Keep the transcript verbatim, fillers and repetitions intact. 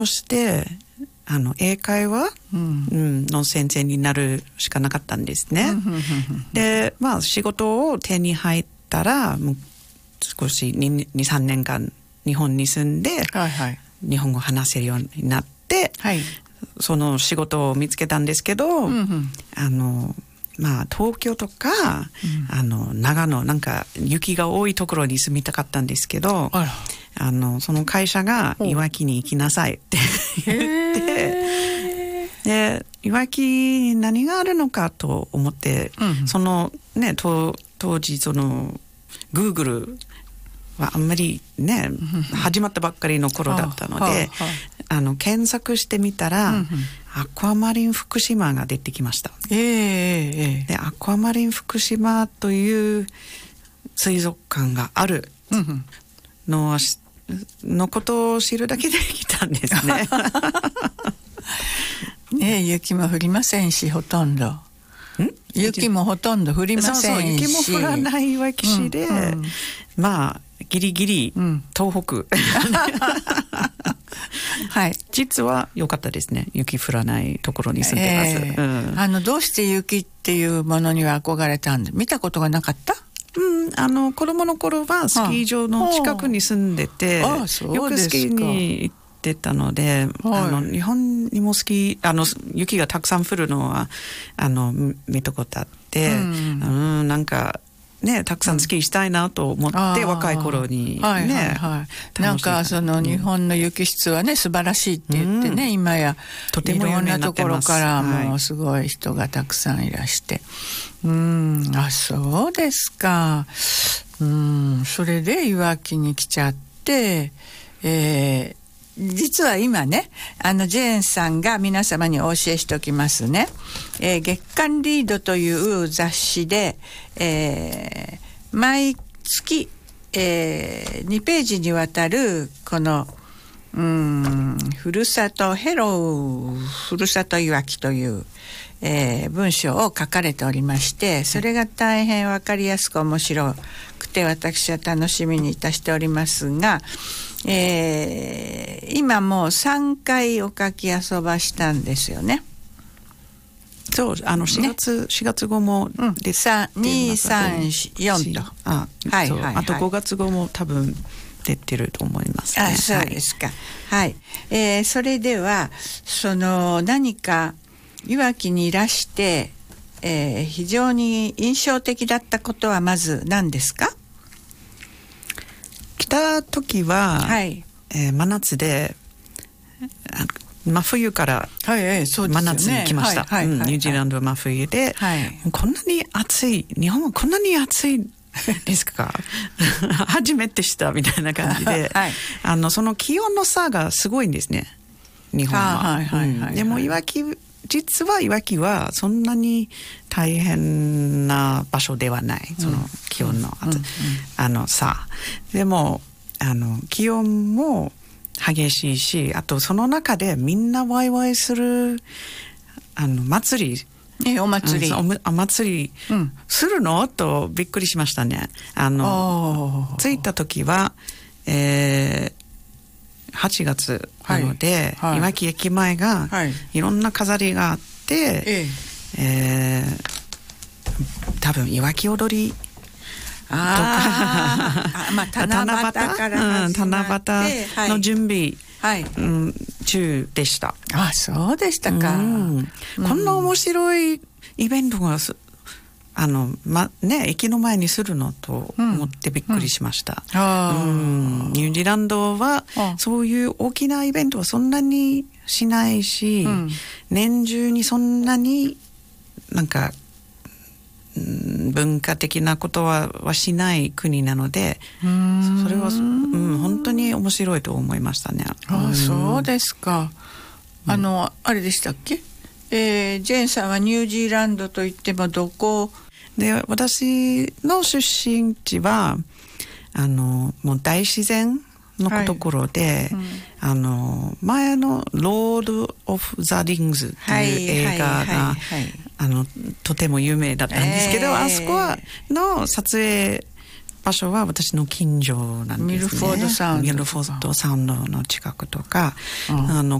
そしてあの英会話、うんうん、の先生になるしかなかったんですね。で、まあ仕事を手に入ったらもう少し にさんねんかん日本に住んで、はいはい、日本語話せるようになって、はい、その仕事を見つけたんですけど、うんうん、あのまあ東京とか、うん、あの長野なんか雪が多いところに住みたかったんですけど、ああのその会社がいわきに行きなさいって言ってでいわきに何があるのかと思って、うんうん、そのね当時その Google はあんまりね、うん、始まったばっかりの頃だったので、はあはあ、あの検索してみたら、うんうん、アクアマリン福島が出てきました。えーえー、でアクアマリン福島という水族館があるのは、うんうん、のことを知るだけで来たんですね。 ねえ雪も降りませんしほとんど雪もほとんど降りませんしそうそう雪も降らないいわき市で、うんうん、まあギリギリ東北、うん、はい、実は良かったですね。雪降らないところに住んでます、えーうん、 あのどうして雪っていうものには憧れたんで見たことがなかった？ うん、あの子供の頃はスキー場の近くに住んでて、はあ、よくスキーに行ってたので、はい、あの日本にもスキーあの雪がたくさん降るのはあの見たことあって、うん、うん、なんかね、たくさんスキーしたいなと思って、うん、若い頃にね、はいはいはい、 なんかその日本の雪質はね素晴らしいって言ってね、うん、今やとてもいろんなところからもうすごい人がたくさんいらして、はい、うん、あ、そうですか。うん、それでいわきに来ちゃって、えー実は今ねあのジェーンさんが皆様にお教えしておきますね、えー、月刊リードという雑誌で、えー、毎月、えー、にページにわたるこのうーんふるさとヘローふるさといわきという、えー、文章を書かれておりまして、それが大変わかりやすく面白くて私は楽しみにいたしておりますが、えー、今もうさんかいお書き遊ばしたんですよね。 そう、あのしがつ、ね、しがつ号も出てに、さん、よんと、 あ、はいはいはい、あとごがつ号も多分出てると思いますね。 あ、そうですか。はい、えー、それではその何かいわきにいらして、えー、非常に印象的だったことはまず何ですか？ 来た時は、はい、えー、真夏で真冬から真夏に来ました。ニュージーランドは真冬で、はい、こんなに暑い、日本はこんなに暑いですか初めてしたみたいな感じで、はい、あのその気温の差がすごいんですね、日本は。でもいわき実はいわきはそんなに大変な場所ではない、その気温の、うんうんうん、あの差でもあの気温も激しいし、あとその中でみんなワイワイするあの祭り、 えお祭り、 お, お祭りするの、うん、とびっくりしましたね。あの着いた時は、えー、はちがつなので、はいはい、いわき駅前がいろんな飾りがあって、はい、ええー、多分いわき踊りああ、まあ、七夕から始まって、 七夕の準備、はいうん、中でした。 あ、そうでしたか、うんうん、こんな面白いイベントがあの、まね、駅の前にするのと思ってびっくりしました、うんうん、ニュージーランドはそういう大きなイベントはそんなにしないし、うん、年中にそんなになんか文化的なことは、はしない国なので、うーんそれは、うん、本当に面白いと思いましたね。 あ、そうですか。あの、うん、あれでしたっけ、えー、ジェーンさんはニュージーランドといってもどこで、私の出身地はあのもう大自然のところで、はいうん、あの前のロード・オフ・ザ・リングズっていう映画があのとても有名だったんですけど、えー、あそこはの撮影場所は私の近所なんですね。 ミルフォードサウンド。 ミルフォードサウンドの近くとか、うん、あの